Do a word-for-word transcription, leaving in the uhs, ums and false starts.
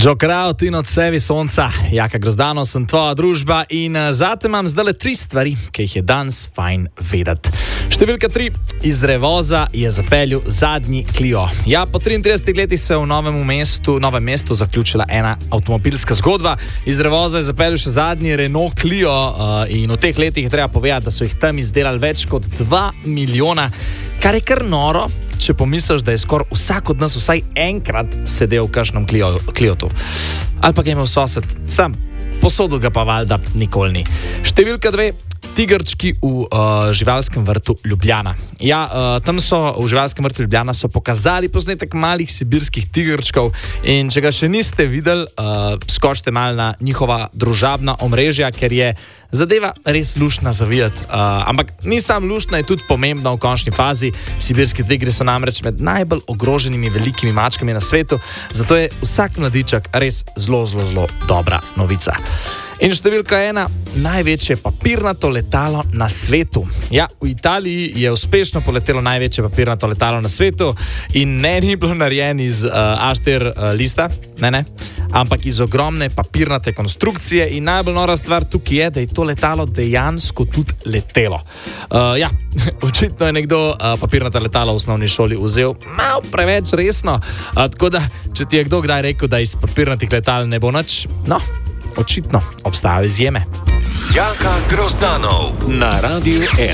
Joe Kraut in od sebi sonca, Jaka Grozdanov sem tvoja družba in zate imam zdaj tri stvari, ki jih je danes fajn vedeti. Številka tri, iz Revoza je zapeljal zadnji Clio. Ja, po triintridesetih letih se je v novem mestu, novem mestu zaključila ena avtomobilska zgodba. Iz Revoza je zapeljal še zadnji Renault Clio uh, in v teh letih je treba povedati, da so jih tam izdelali več kot dva milijona, kar je kar noro, če pomisliš, da je skoraj vsak od nas vsaj enkrat sedel v kakšnem Cliotu. Ali pa ga je imel sosed, sam posodil ga pa valjda nikoli ni. Številka dve, tigrčki v uh, živalskem vrtu Ljubljana. Ja, uh, tam so v živalskem vrtu Ljubljana so pokazali posnetek malih sibirskih tigrčkov in če ga še niste videli, uh, skočite malo na njihova družabna omrežja, ker je zadeva res luštna za videti. Uh, ampak ni samo luštna, je tudi pomembna v končni fazi. Sibirski tigri so namreč med najbolj ogroženimi velikimi mačkami na svetu, zato je vsak mladiček res zelo, zelo, zelo dobra novica. In številka ena, največje papirnato letalo na svetu. Ja, v Italiji je uspešno poletelo največje papirnato letalo na svetu in ne ni bilo narejeno iz uh, A štiri uh, lista, ne, ne, ampak iz ogromne papirnate konstrukcije in najbolj nora stvar tukaj je, da je to letalo dejansko tudi letelo. Uh, ja, očitno je nekdo uh, papirnata letalo v osnovni šoli vzel malo preveč resno, uh, tako da, če ti je kdo kdaj rekel, da iz papirnatih letal ne bo nič, no, očitno obstajajo izjeme. Jaka Grozdanov na Radiu ena.